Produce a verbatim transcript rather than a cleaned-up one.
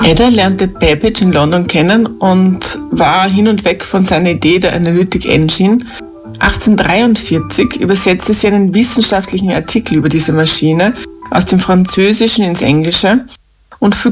Ada lernte Babbage in London kennen und war hin und weg von seiner Idee der Analytic Engine. achtzehnhundertdreiundvierzig übersetzte sie einen wissenschaftlichen Artikel über diese Maschine aus dem Französischen ins Englische und